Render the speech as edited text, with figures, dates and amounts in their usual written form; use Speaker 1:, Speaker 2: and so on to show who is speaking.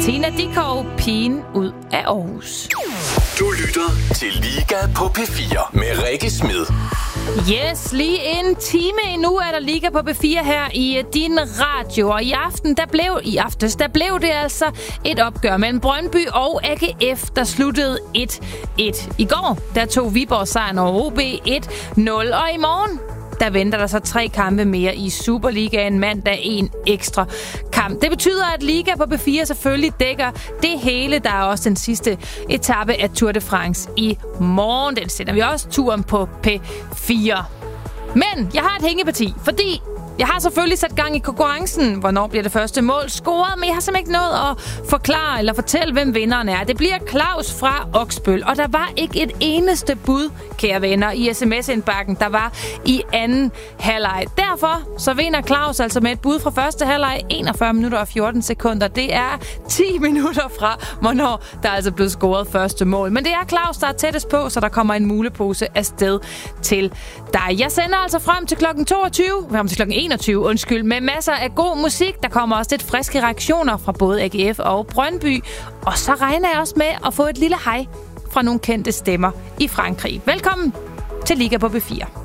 Speaker 1: Tina Dickow, pigen ud af Aarhus.
Speaker 2: Du lytter til Liga på P4 med Rikke Smed.
Speaker 1: Yes, lige en time endnu er der Liga på P4 her i din radio. Og i aftes blev det altså et opgør mellem Brøndby og AGF, der sluttede 1-1. I går, der tog Viborg sejren over OB 1-0. Og i morgen, der venter der så 3 kampe mere i Superligaen, mandag en ekstra kamp. Det betyder, at Liga på P4 selvfølgelig dækker det hele. Der er også den sidste etape af Tour de France i morgen. Den sender vi også turen på P4. Men jeg har et hængeparti, fordi jeg har selvfølgelig sat gang i konkurrencen. Hvornår bliver det første mål scoret? Men jeg har simpelthen ikke nået at forklare eller fortælle, hvem vinderen er. Det bliver Claus fra Oksbøl. Og der var ikke et eneste bud, kære venner, i sms-indbakken, der var i anden halvleg. Derfor så vinder Claus altså med et bud fra første halvleg 41 minutter og 14 sekunder. Det er 10 minutter fra, hvornår der er altså blevet scoret første mål. Men det er Claus, der er tættest på, så der kommer en mulepose afsted til dig. Jeg sender altså frem til klokken 21, med masser af god musik. Der kommer også lidt friske reaktioner fra både AGF og Brøndby. Og så regner jeg også med at få et lille hej fra nogle kendte stemmer i Frankrig. Velkommen til Liga på P4.